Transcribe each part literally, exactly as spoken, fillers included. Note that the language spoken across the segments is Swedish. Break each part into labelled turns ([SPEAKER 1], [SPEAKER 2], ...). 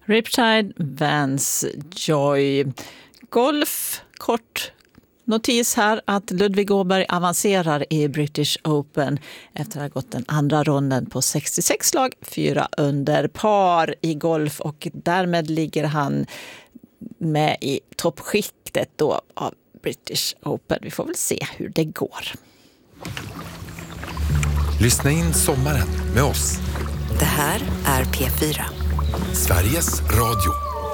[SPEAKER 1] Riptide, Vans, Joy. Golf, kort notis här att Ludvig Åberg avancerar i British Open efter att ha gått den andra ronden på sextiosex slag, fyra under par i golf, och därmed ligger han med i toppskiktet då av British Open. Vi får väl se hur det går.
[SPEAKER 2] Lyssna in sommaren med oss.
[SPEAKER 3] Det här är P fyra.
[SPEAKER 2] Sveriges Radio.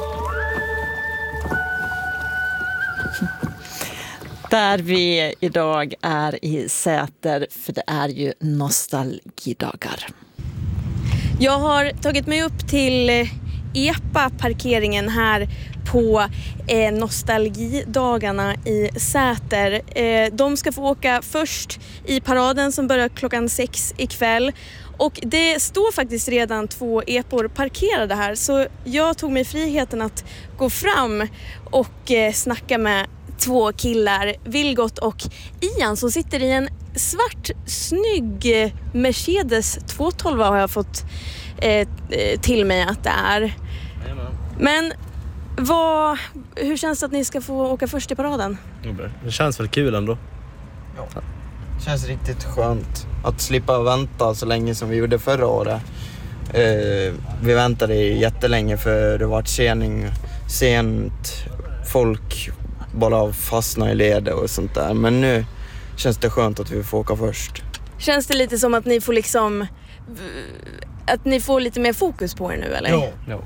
[SPEAKER 1] Där vi idag är i Säter, för det är ju nostalgidagar.
[SPEAKER 4] Jag har tagit mig upp till E P A-parkeringen här på eh, nostalgidagarna i Säter. Eh, de ska få åka först i paraden som börjar klockan sex ikväll. Och det står faktiskt redan två epor parkerade här, så jag tog mig friheten att gå fram och eh, snacka med två killar, Vilgot och Ian, som sitter i en svart, snygg Mercedes tvåhundratolv har jag fått eh, till mig att det är. Men vad, hur känns det att ni ska få åka först i paraden?
[SPEAKER 5] Det känns väl kul ändå.
[SPEAKER 6] Ja. Det känns riktigt skönt att slippa vänta så länge som vi gjorde förra året. Eh, vi väntade jättelänge för det var sening, sent, folk bara fastna i led och sånt där. Men nu känns det skönt att vi får åka först.
[SPEAKER 4] Känns det lite som att ni får liksom att ni får lite mer fokus på er nu, eller?
[SPEAKER 6] Ja.
[SPEAKER 5] Ja,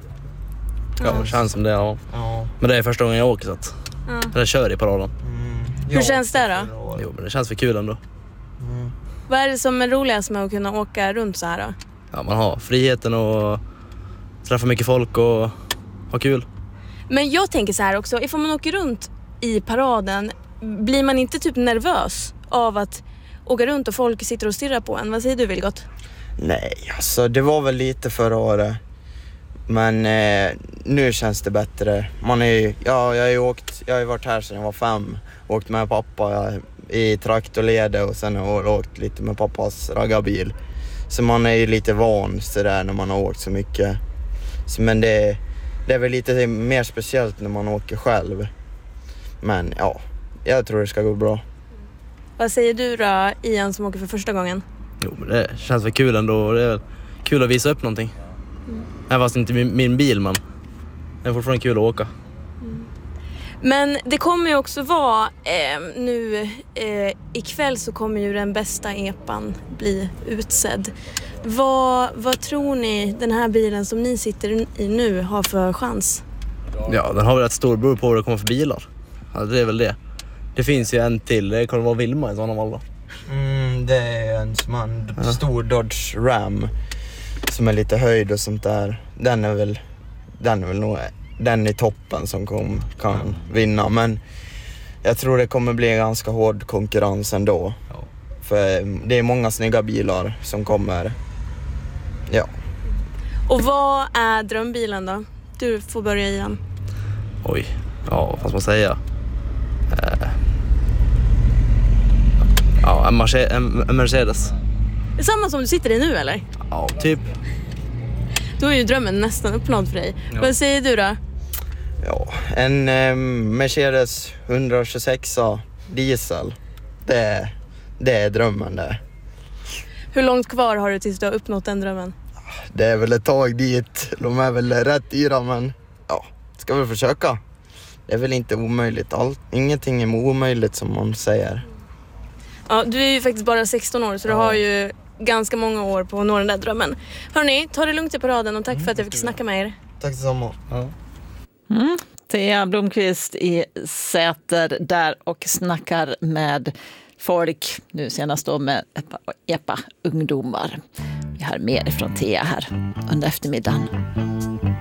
[SPEAKER 5] ja det känns som det, ja.
[SPEAKER 6] Ja.
[SPEAKER 5] Men det är första gången jag åker så att
[SPEAKER 4] Ja.
[SPEAKER 5] jag kör i paraden.
[SPEAKER 6] Mm.
[SPEAKER 4] Hur
[SPEAKER 6] Ja,
[SPEAKER 4] känns det då?
[SPEAKER 5] Jo, men det känns för kul ändå.
[SPEAKER 6] Mm.
[SPEAKER 4] Vad är det som är roligast med att kunna åka runt så här då?
[SPEAKER 5] Ja, man har friheten och träffa mycket folk och ha kul.
[SPEAKER 4] Men jag tänker så här också, ifall man åker runt i paraden, blir man inte typ nervös av att åka runt och folk sitter och stirrar på en? Vad säger du, Vilgot?
[SPEAKER 6] Nej, alltså det var väl lite förra året. Men eh, nu känns det bättre. Man är ju, ja, jag har ju åkt, jag har ju varit här sedan jag var fem. Åkt med pappa i traktorlede och sen har jag åkt lite med pappas raggarbil. Så man är ju lite van så där när man har åkt så mycket. Så, men det, det är väl lite mer speciellt när man åker själv. Men ja, jag tror det ska gå bra.
[SPEAKER 4] Vad säger du då, Ian, som åker för första gången?
[SPEAKER 5] Jo, men det känns väl kul ändå. Det är väl kul att visa upp någonting. Mm. Även fast inte min, min bil, men det är fortfarande kul att åka.
[SPEAKER 4] Mm. Men det kommer ju också vara eh, nu eh, ikväll så kommer ju den bästa epan bli utsedd. Vad, vad tror ni den här bilen som ni sitter i nu har för chans?
[SPEAKER 5] Ja, den har väl ett storbror på vad det kommer för bilar. Ja, det är väl det. Det finns ju en till, det kommer vara Vilma i sådana fall då.
[SPEAKER 6] Mm, det är en som en ja. stor Dodge Ram som är lite höjd och sånt där. Den är väl, den är väl nog den i toppen som kom, kan mm. vinna. Men jag tror det kommer bli ganska hård konkurrens ändå. Ja. För det är många snygga bilar som kommer. Ja.
[SPEAKER 4] Och vad är drömbilen då? Du får börja igen.
[SPEAKER 5] Oj, ja, vad ska man säga? Eh. Ja, en, Mercedes, en Mercedes.
[SPEAKER 4] Det är samma som du sitter i nu, eller?
[SPEAKER 5] Ja, typ.
[SPEAKER 4] Då är ju drömmen nästan uppnådd för dig. Ja. Vad säger du då?
[SPEAKER 6] Ja, en eh, Mercedes etthundratjugosex diesel. Det, det är drömmen där.
[SPEAKER 4] Hur långt kvar har du tills du har uppnått den drömmen?
[SPEAKER 6] Det är väl ett tag dit. De är väl rätt dyra, men ja, ska väl försöka. Det är väl inte omöjligt. Allt, ingenting är omöjligt som man säger.
[SPEAKER 4] Ja, du är ju faktiskt bara sexton år, så du ja. har ju ganska många år på att nå den där drömmen. Hörrni, ta det lugnt i paraden och tack mm, för att jag fick snacka med er.
[SPEAKER 6] Tack detsamma. Ja.
[SPEAKER 1] Mm, Thea Blomqvist i Säter där och snackar med folk, nu senast då med E P A ungdomar. Vi har mer ifrån Thea här under eftermiddagen.